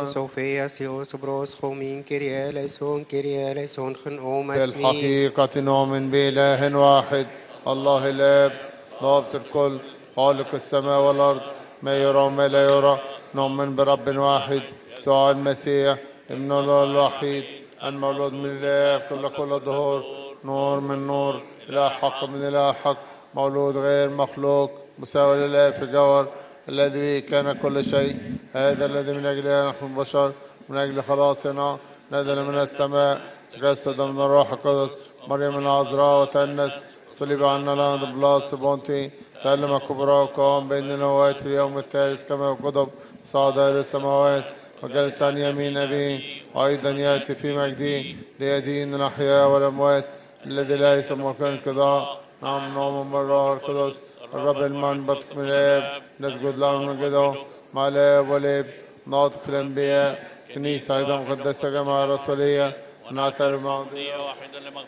Sofia Sios Bros Homin Kyrie eleison Kyrie eleison خن في الحقيقة نؤمن بإله واحد الله الآب ضابط الكل خالق السماء والأرض ما يرى وما لا يرى. نؤمن برب واحد يسوع المسيح ابن الله الوحيد المولود من الله قبل كل ظهور نور من نور إله حق من إله حق مولود غير مخلوق مساوي لله في الجوهر الذي كان كل شيء. هذا الذي من أجله نحن البشر من أجل خلاصنا نزل من السماء تجسد من الروح القدس مريم العذراء وتأنس صلب عنا لاند بلاس بونتي تعلم كبرى وقام بين النوات في اليوم الثالث كما كتب صعد إلى السماوات وجلس عن يمين أبيه وأيضا يأتي في مجده ليدين الأحياء والأموات الذي لا يسمى كان انقضاء. نعم نؤمن بالروح القدس الرب المنبثق من الآب نسجد له ونمجده مع الآب والابن ناطق في الأنبياء كنيسة أيضا مقدسة جماعة رسولية نعترف معه